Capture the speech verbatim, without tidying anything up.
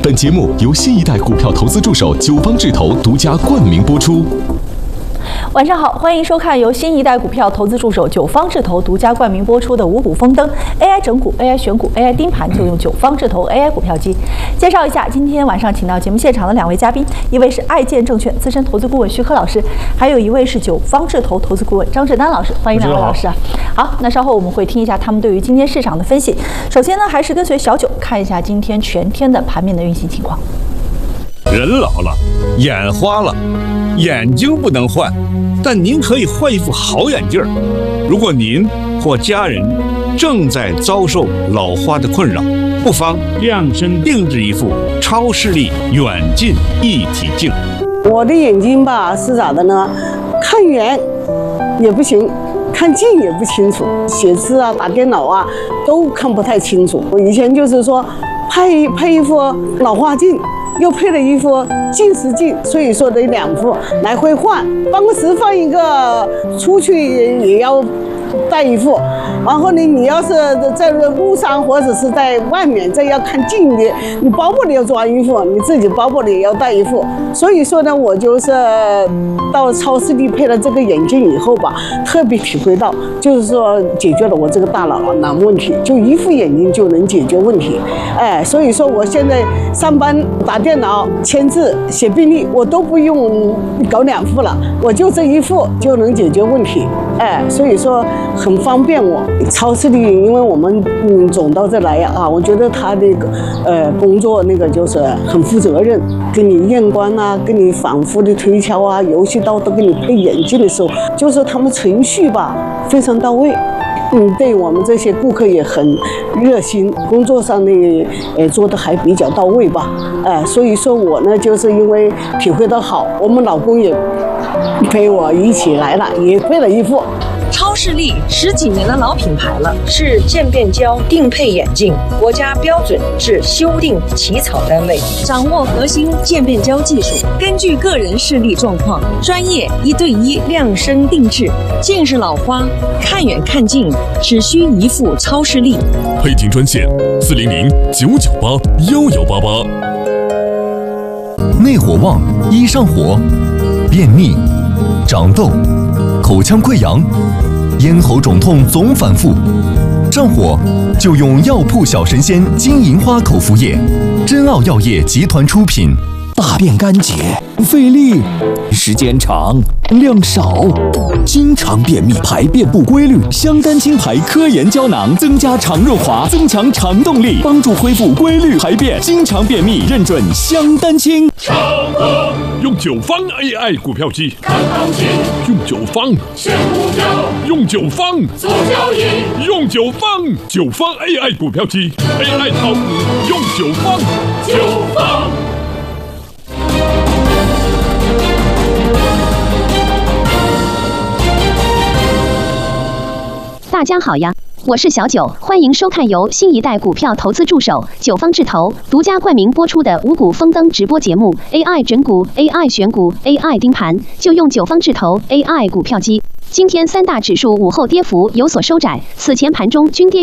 本节目由新一代股票投资助手九方智投独家冠名播出。 晚上好，欢迎收看由新一代股票投资助手九方智投独家冠名播出的五股丰登 A I 整股、A I 选股、A I 盯盘，就用九方智投 A I 股票机。介绍一下，今天晚上请到节目现场的两位嘉宾，一位是爱建证券资深投资顾问徐科老师，还有一位是九方智投投资顾问张志丹老师。欢迎两位老师啊！好，那稍后我们会听一下他们对于今天市场的分析。首先呢，还是跟随小九看一下今天全天的盘面的运行情况。 人老了，眼花了，眼睛不能换，但您可以换一副好眼镜儿。如果您或家人正在遭受老花的困扰，不妨量身定制一副超视力远近一体镜。 我的眼睛吧是咋的呢？看远也不行，看近也不清楚，写字啊、打电脑啊都看不太清楚。我以前就是说配配一副老花镜，又配了一副近视镜，所以说得两副来回换。办公室放一个，出去也要带一副。然后呢，你要是在路上或者是在外面，这要看近的，你包包里要装一副，你自己包包里也要带一副。所以说呢，我就是到超市里配了这个眼镜以后吧，特别体会到，就是说解决了我这个大脑囊问题，就一副眼镜就能解决问题。哎，所以说我现在上班打电脑、签字、写病历，我都不用搞两副了，我就这一副就能解决问题。哎，所以说很方便我。超市里，因为我们嗯总到这来呀啊，我觉得他那个呃工作那个就是很负责任，给你验光啊，给你反复的推敲啊，游戏刀都给你配眼镜的时候，就是他们程序吧非常到位。嗯，对我们这些顾客也很热心，工作上呢，呃，做的还比较到位吧，哎、呃，所以说我呢，就是因为体会到好，我们老公也陪我一起来了，也配了一副。 超视力十几年的老品牌了，是渐变焦定配眼镜，国家标准至修订起草单位，掌握核心渐变焦技术，根据个人视力状况，专业一对一量身定制。近视老花，看远看近，只需一副超视力。 配听专线四零零九九八幺幺八八。内火旺，一上火，便秘、长痘、口腔溃疡、咽喉肿痛总反复，上火就用药铺小神仙金银花口服液，真奥药业集团出品。 大便干结、费力、时间长、量少，经常便秘、排便不规律，香丹清排科研胶囊增加肠润滑，增强肠动力，帮助恢复规律排便。经常便秘认准香丹清。 用九方 A I 股票机看行情，用九方选股票，用九方做交易，用九方九方 A I 股票机 A I 炒股用九方九方。 大家好呀，我是小九，欢迎收看由新一代股票投资助手九方智投独家冠名播出的五股丰登直播节目 A I 整股、A I 选股、A I 盯盘，就用九方智投 A I 股票机。今天三大指数午后跌幅有所收窄，此前盘中均跌